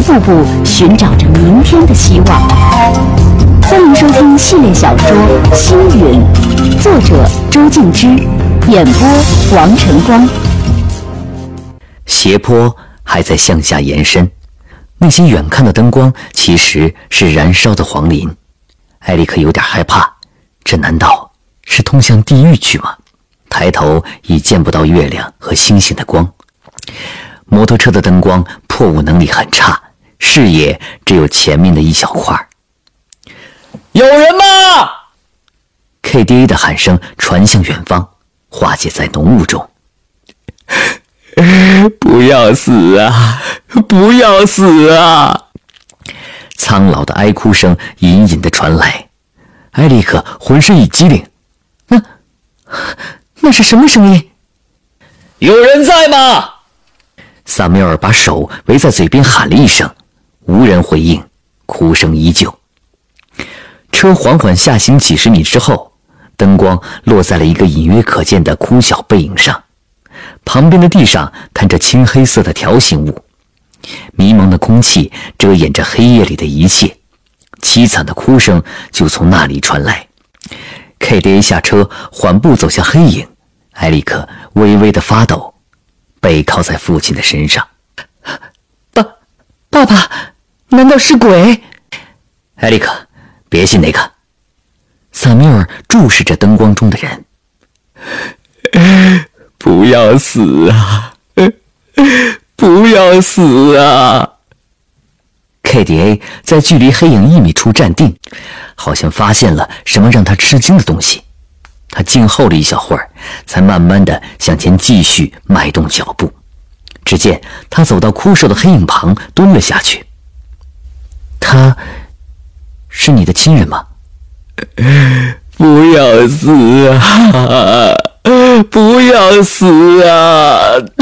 步步寻找着明天的希望。欢迎收听系列小说《星云》，作者周静之，演播王晨光。 斜坡还在向下延伸，那些远看的灯光其实是燃烧的黄林。艾利克有点害怕，这难道是通向地狱去吗？抬头已见不到月亮和星星的光。摩托车的灯光破雾能力很差，视野只有前面的一小块。有人吗？ KDA 的喊声传向远方，化解在浓雾中。 不要死啊！不要死啊！ 苍老的哀哭声隐隐地传来，艾利克浑身一激灵。那是什么声音？ 有人在吗？ 萨缪尔把手围在嘴边喊了一声，无人回应，哭声依旧。车缓缓下行几十米之后，灯光落在了一个隐约可见的枯小背影上，旁边的地上摊着青黑色的条形物，迷蒙的空气遮掩着黑夜里的一切，凄惨的哭声就从那里传来。KDA 下车，缓步走向黑影，艾利克微微的发抖，背靠在父亲的身上。爸爸，难道是鬼？艾利克，别信那个。萨缪尔注视着灯光中的人。 不要死啊！不要死啊！ KDA 在距离黑影1米处站定，好像发现了什么让他吃惊的东西。他静候了一小会儿，才慢慢地向前继续迈动脚步。只见他走到枯瘦的黑影旁，蹲了下去。他是你的亲人吗？ 不要死啊！不要死啊！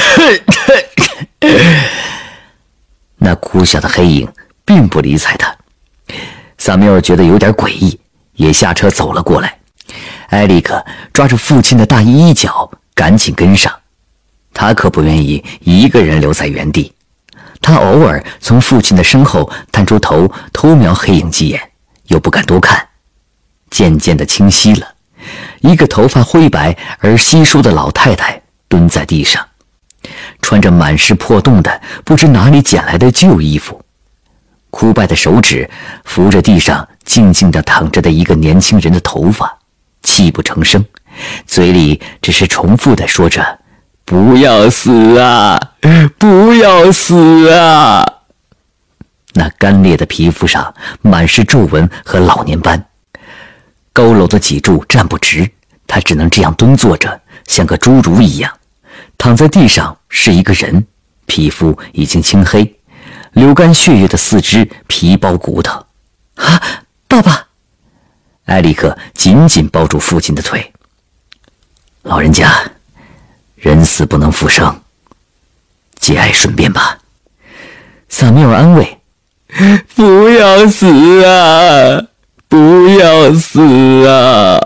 那哭笑的黑影并不理睬他。萨缪尔觉得有点诡异，也下车走了过来。艾利克抓住父亲的大衣衣角，赶紧跟上。他可不愿意一个人留在原地。他偶尔从父亲的身后探出头，偷瞄黑影几眼，又不敢多看。渐渐的清晰了，一个头发灰白而稀疏的老太太蹲在地上，穿着满是破洞的不知哪里捡来的旧衣服，枯败的手指扶着地上静静地躺着的一个年轻人的头发，泣不成声，嘴里只是重复地说着：不要死啊！不要死啊！那干裂的皮肤上满是皱纹和老年斑，佝偻的脊柱站不直，他只能这样蹲坐着，像个侏儒一样。躺在地上是一个人，皮肤已经青黑，流干血液的四肢皮包骨头。啊，爸爸！艾利克紧紧抱住父亲的腿。老人家，人死不能复生，节哀顺变吧。萨缪尔安慰。 不要死啊！不要死啊！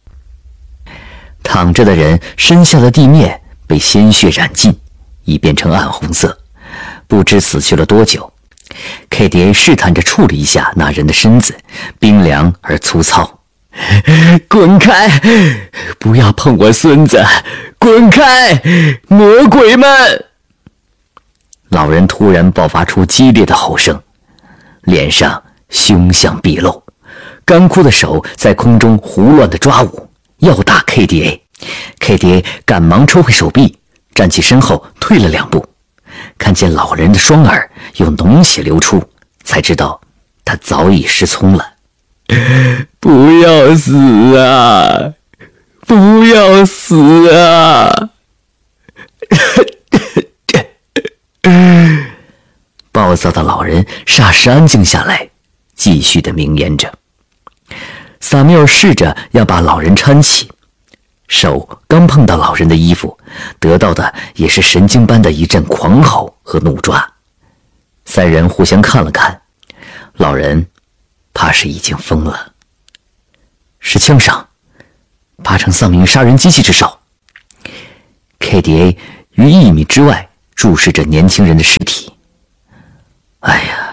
躺着的人身下的地面被鲜血染尽，已变成暗红色，不知死去了多久。KDA 试探着触了一下那人的身子，冰凉而粗糙。 滚开！不要碰我孙子！滚开！魔鬼们！ 老人突然爆发出激烈的吼声，脸上凶相毕露，干枯的手在空中胡乱地抓舞，要打 KDA。KDA 赶忙抽回手臂，站起身后退了2步，看见老人的双耳有脓血流出，才知道他早已失聪了。 不要死啊！不要死啊！ 暴躁的老人霎时安静下来，继续地明言着。萨缪尔试着要把老人搀起，手刚碰到老人的衣服，得到的也是神经般的一阵狂吼和怒抓。3人互相看了看，老人怕是已经疯了。是枪伤，8成丧命于杀人机器之手。KDA 于1米之外注视着年轻人的尸体。哎呀，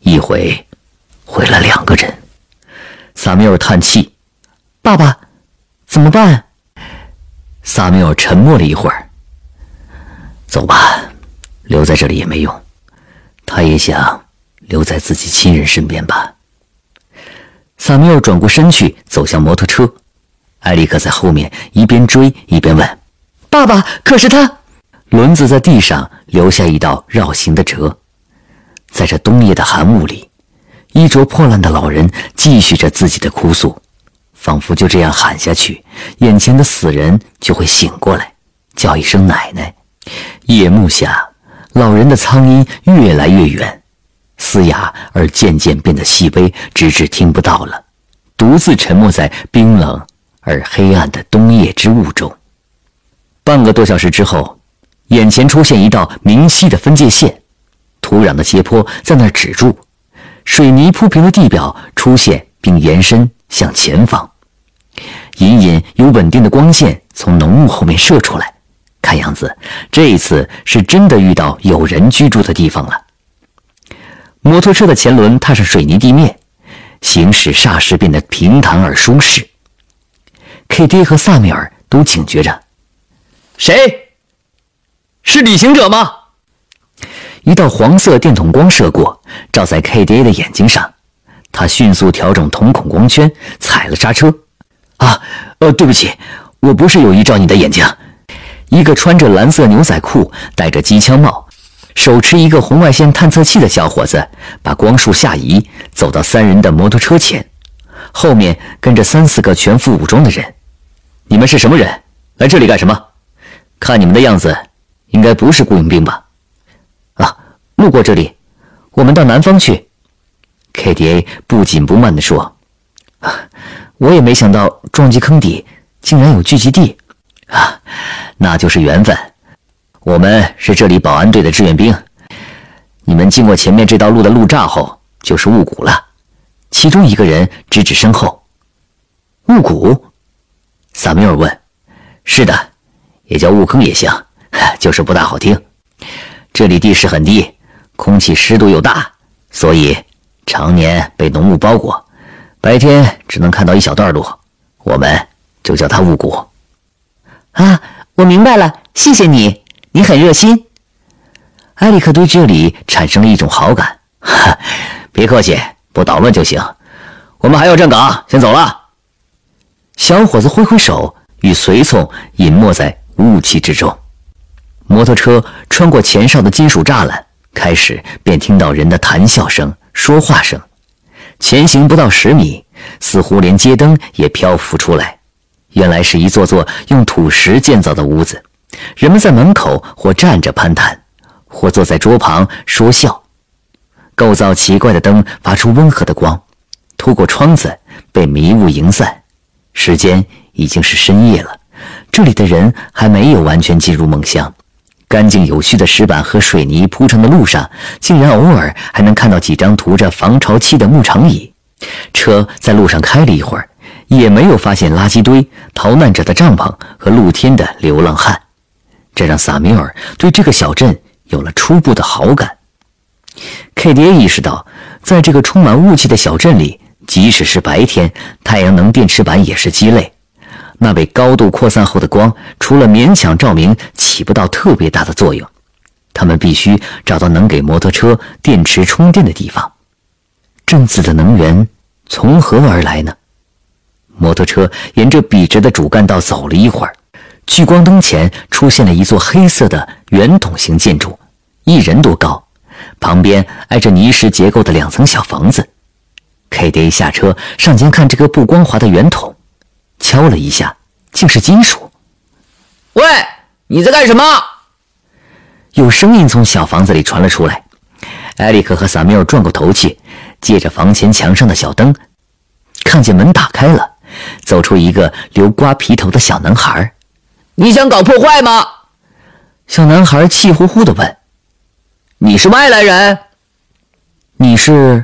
一回毁了2个人。萨缪尔叹气：“ 爸爸，怎么办？” 萨缪尔沉默了一会儿：“走吧，留在这里也没用。他也想留在自己亲人身边吧。”萨缪尔转过身去，走向摩托车。埃里克在后面一边追一边问：“ 爸爸，可是他……” 轮子在地上留下一道绕行的折。在这冬夜的寒雾里，衣着破烂的老人继续着自己的哭诉，仿佛就这样喊下去，眼前的死人就会醒过来，叫一声奶奶。夜幕下，老人的苍音越来越远，嘶哑而渐渐变得细微，直至听不到了，独自沉没在冰冷而黑暗的冬夜之雾中。半个多小时之后，眼前出现一道明晰的分界线，土壤的斜坡在那儿止住，水泥铺平的地表出现并延伸向前方，隐隐有稳定的光线从浓雾后面射出来，看样子这一次是真的遇到有人居住的地方了。摩托车的前轮踏上水泥地面，行驶霎时变得平坦而舒适。K爹和萨米尔都警觉着：“ 谁？是旅行者吗？” 一道黄色电筒光射过，照在 KDA 的眼睛上。他迅速调整瞳孔光圈，踩了刹车。对不起，我不是有意照你的眼睛。一个穿着蓝色牛仔裤、戴着机枪帽、手持一个红外线探测器的小伙子把光束下移，走到3人的摩托车前，后面跟着3、4个全副武装的人。你们是什么人？来这里干什么？看你们的样子，应该不是雇佣兵吧？路过这里，我们到南方去。KDA 不紧不慢地说：“我也没想到撞击坑底竟然有聚集地那就是缘分。我们是这里保安队的志愿兵，你们经过前面这道路的路栅后就是雾谷了。”其中一个人指指身后。雾谷？萨缪尔问。是的，也叫雾坑也行，就是不大好听。这里地势很低，空气湿度又大，所以常年被浓雾包裹，白天只能看到一小段路，我们就叫它雾谷。 我明白了，谢谢你，你很热心。 埃里克对这里产生了一种好感。别客气，不捣乱就行。我们还要站岗，先走了。小伙子挥挥手，与随从隐没在雾气之中。摩托车穿过前哨的金属栅栏，开始便听到人的谈笑声、说话声。前行不到10米，似乎连街灯也漂浮出来。原来是一座座用土石建造的屋子，人们在门口或站着攀谈，或坐在桌旁说笑。构造奇怪的灯发出温和的光，透过窗子被迷雾迎散。时间已经是深夜了，这里的人还没有完全进入梦乡。干净有序的石板和水泥铺成的路上，竟然偶尔还能看到几张涂着防潮漆的木长椅。车在路上开了一会儿，也没有发现垃圾堆、逃难者的帐篷和露天的流浪汉，这让萨米尔对这个小镇有了初步的好感。KDA 意识到，在这个充满雾气的小镇里，即使是白天，太阳能电池板也是鸡肋。那被高度扩散后的光，除了勉强照明，起不到特别大的作用。他们必须找到能给摩托车电池充电的地方。镇子的能源从何而来呢？摩托车沿着笔直的主干道走了一会儿，聚光灯前出现了一座黑色的圆筒形建筑，1人多高，旁边挨着泥石结构的2层小房子。KDA 下车上前看这个不光滑的圆筒，敲了一下，竟是金属。 喂，你在干什么？ 有声音从小房子里传了出来。埃里克和萨缪尔转过头去，借着房前墙上的小灯，看见门打开了，走出一个留瓜皮头的小男孩。 你想搞破坏吗？ 小男孩气呼呼地问。 你是外来人？ 你是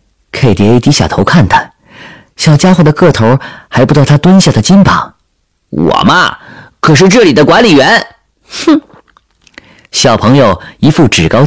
？KDA 低下头看他，小家伙的个头还不到他蹲下的肩膀。 我嘛，可是这里的管理员。 哼！小朋友一副趾高